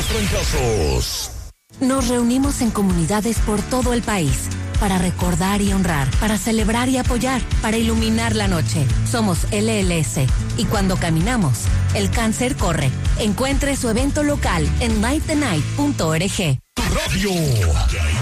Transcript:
trancazos. Nos reunimos en comunidades por todo el país para recordar y honrar, para celebrar y apoyar, para iluminar la noche. Somos LLS y cuando caminamos, el cáncer corre. Encuentre su evento local en lightthenight.org. Radio.